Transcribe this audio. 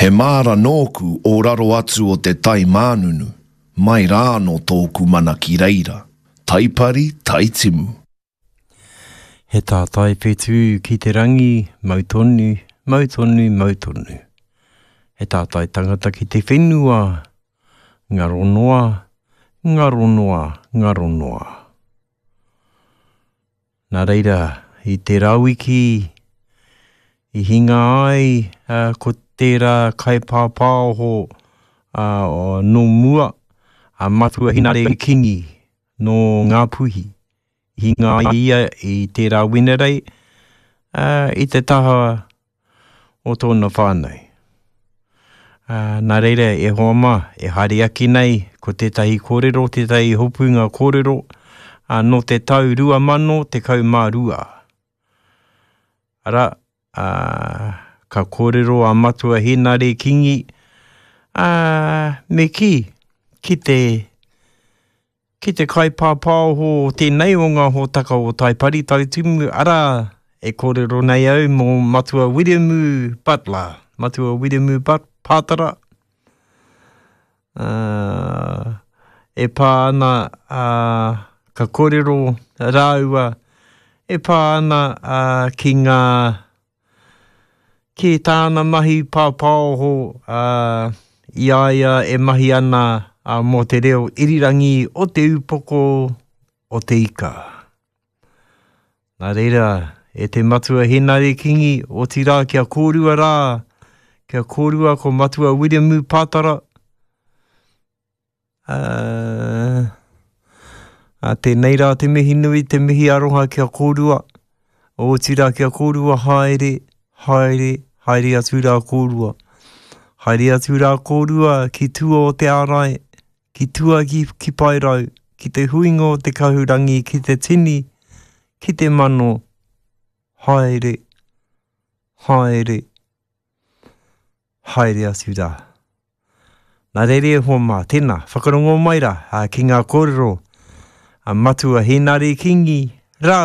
He māra nōku o raro atu o te tai mānunu, mai rā no tōku mana ki reira, taipari taitimu. He tātai whetū ki te rangi, mautonu, mautonu, mautonu. He tātai tangata ki te whenua, ngaronoa, ngaronoa, ngaronoa. Nā reira, i te rauiki, i hinga ai, ko tērā kaipāpāoho no mua, matua hinare kingi no ngā puhi. Hinga ia i tērā winerei, i te taha o tōna whānau. Nā reira e hoama, e haere aki nei, ko tētahi kōrero, tētahi hopunga kōrero, no te tau 2000 te kaumārua. Ara, ka kōrero a matua hinare kingi, me ki te kaipāpāoho tēnei o ngā hōtaka o taipari tautimu, ara e kōrero nei au mō matua Wiremu Butler, matua Wiremu Pātara. E pā ana ka kōrero rāua, e pā ana ki tāna mahi pāpāoho iaia e mahi ana mō te reo irirangi o te upoko o te ika. Nā reira, e te matua henare kingi o tira kia kōrua rā, kia kōrua ko matua Wiremu Pātara. Tēnei rā te mihi nui, te mihi aroha kia kōrua, o tira kia kōrua haere, haere, haere atu rā kōrua. Haere atu rā kōrua ki tua o te ārai, ki tua ki pairau, ki te huinga o te kahurangi, ki te tini, ki te mano, haere, haere, haere atu rā. Nā reire hoa mā, tēnā, whakarongo mai rā, ki ngā kōrero, matua henare kingi,